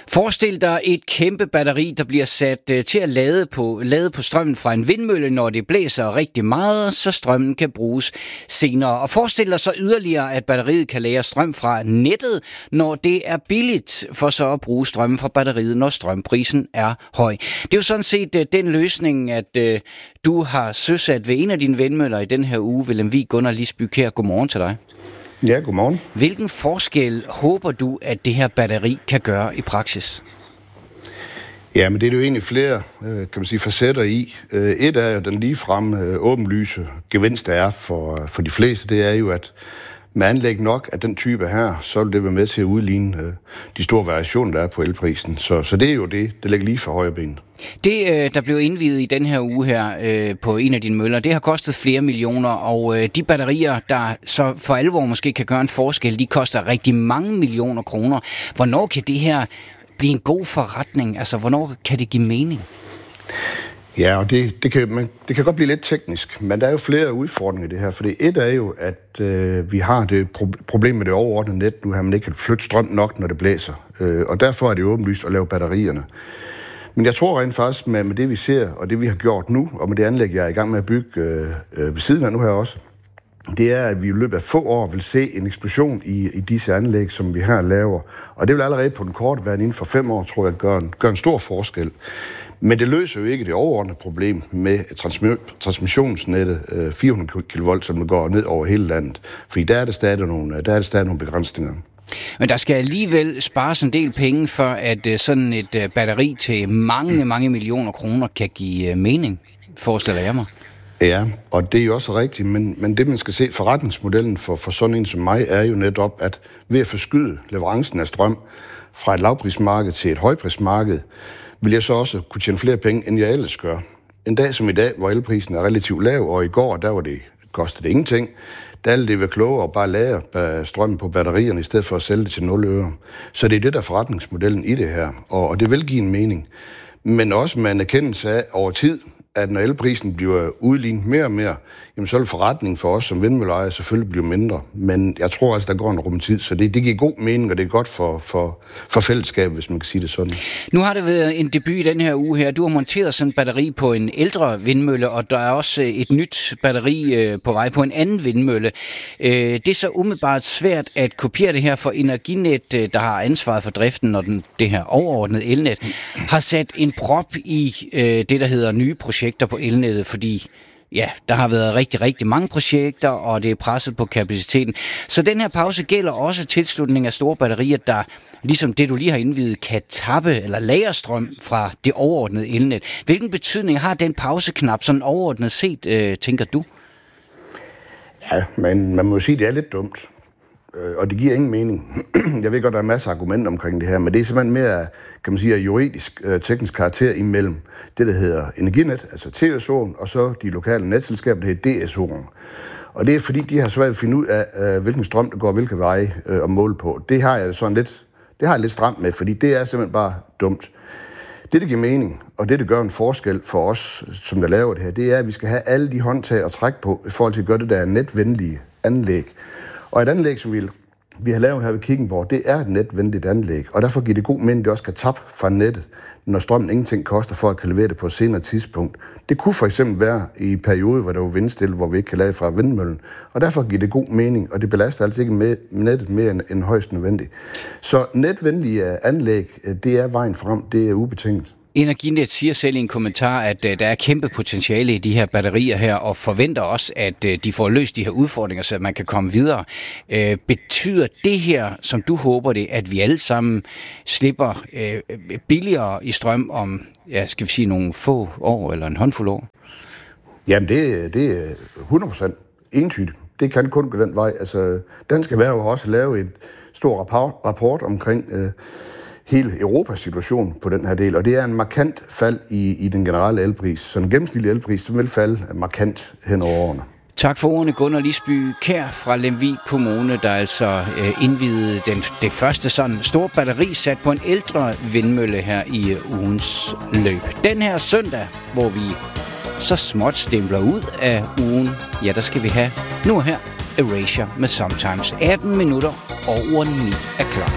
Forestil dig et kæmpe batteri, der bliver sat til at lade på strømmen fra en vindmølle, når det blæser rigtig meget, så strømmen kan bruges senere. Og forestil dig så yderligere, at batteriet kan lagre strøm fra nettet, når det er billigt, for så at bruge strømmen fra batteriet, når strømprisen er høj. Det er jo sådan set den løsning, at du har søsat ved en af dine vindmøller i den her uge. Willem Vig, Gunnar Lisby Kjær, godmorgen til dig. Ja, godmorgen. Hvilken forskel håber du, at det her batteri kan gøre i praksis? Ja, men det er jo egentlig flere, kan man sige, facetter i. Et er jo den ligefremme åbenlyse gevinst, der er for de fleste. Det er jo, at med anlæg nok af den type her, så vil det være med til at udligne de store variationer, der er på elprisen. Så det er jo det ligger lige for højre ben. Det, der blev indviet i den her uge her på en af dine møller, det har kostet flere millioner, og de batterier, der så for alvor måske kan gøre en forskel, de koster rigtig mange millioner kroner. Hvornår kan det her blive en god forretning? Altså, hvornår kan det give mening? Ja, og det kan godt blive lidt teknisk, men der er jo flere udfordringer i det her, fordi et er jo, at vi har det problem med det overordnede net nu, at man ikke kan flytte strøm nok, når det blæser, og derfor er det åbenlyst at lave batterierne. Men jeg tror rent faktisk, med det vi ser, og det vi har gjort nu, og med det anlæg, jeg er i gang med at bygge ved siden af nu her også, det er, at vi i løbet af få år vil se en eksplosion i disse anlæg, som vi her laver. Og det vil allerede på den korte bane inden for 5 år, tror jeg, gøre en stor forskel. Men det løser jo ikke det overordnede problem med transmissionsnettet 400 kV, som går ned over hele landet. Fordi der er der stadig nogle begrænsninger. Men der skal alligevel spares en del penge, for at sådan et batteri til mange millioner kroner kan give mening, forestiller jeg mig. Ja, og det er jo også rigtigt, men det man skal se, forretningsmodellen for sådan en som mig, er jo netop, at ved at forskyde leverancen af strøm fra et lavprismarked til et højprismarked, vil jeg så også kunne tjene flere penge, end jeg ellers gør. En dag som i dag, hvor elprisen er relativt lav, og i går, der kostede det ingenting, der ville det være klogere at bare lagre strømmen på batterierne, i stedet for at sælge det til 0 øre. Så det er det, der er forretningsmodellen i det her, og det vil give en mening. Men også med en erkendelse af over tid, at når elprisen bliver udlignet mere og mere, jamen så vil forretningen for os som vindmølleejere selvfølgelig blive mindre. Men jeg tror altså, der går en rum tid, så det giver god mening, og det er godt for fællesskabet, hvis man kan sige det sådan. Nu har det været en debut i den her uge her. Du har monteret sådan en batteri på en ældre vindmølle, og der er også et nyt batteri på vej på en anden vindmølle. Det er så umiddelbart svært at kopiere det her, for Energinet, der har ansvaret for driften, når det her overordnede elnet, har sat en prop i det, der hedder nye projekter på elnettet, fordi der har været rigtig mange projekter, og det er presset på kapaciteten. Så den her pause gælder også tilslutning af store batterier, der, ligesom det du lige har indviet, kan tappe eller lagre strøm fra det overordnede elnet. Hvilken betydning har den pauseknap sådan overordnet set, tænker du? Ja, men man må jo sige, at det er lidt dumt. Og det giver ingen mening. Jeg ved godt, der er masser af argumenter omkring det her, men det er simpelthen mere, kan man sige, juridisk, teknisk karakter imellem det, der hedder Energinet, altså TSO'en, og så de lokale netselskaber, der hedder DSO'en. Og det er fordi, de har svært at finde ud af, hvilken strøm, der går hvilke veje at måle på. Det har jeg lidt stramt med, fordi det er simpelthen bare dumt. Det giver mening, og det gør en forskel for os, som der laver det her, det er, at vi skal have alle de håndtag at trække på, i forhold til at gøre det der netvenlige anlæg. Og et anlæg, som vi har lavet her ved Kickenborg, det er et netvenligt anlæg, og derfor giver det god mening, at det også kan tappe fra nettet, når strømmen ingenting koster for at kan levere det på et senere tidspunkt. Det kunne for eksempel være i perioder, hvor der var vindstille, hvor vi ikke kan lade fra vindmøllen, og derfor giver det god mening, og det belaster altså ikke med nettet mere end højst nødvendigt. Så netvenlige anlæg, det er vejen frem, det er ubetinget. Energinet siger selv i en kommentar, at der er kæmpe potentiale i de her batterier her, og forventer også, at de får løst de her udfordringer, så man kan komme videre. Betyder det her, som du håber det, at vi alle sammen slipper billigere i strøm om, skal vi sige, nogle få år eller en håndfuld år? Jamen, det er 100% entydigt. Det kan kun gå den vej. Altså, Dansk Erhverv har også lavet en stor rapport omkring hele Europas situation på den her del, og det er en markant fald i den generelle elpris. Så en gennemsnitlig elpris, som vil falde markant hen over årene. Tak for ordene, Gunnar Lisby Kjær fra Lemvig Kommune, der altså indvidede det første sådan store batteri sat på en ældre vindmølle her i ugens løb. Den her søndag, hvor vi så småt stempler ud af ugen, der skal vi have nu her Erasure med Sometimes. 18 minutter over 9 af klokken.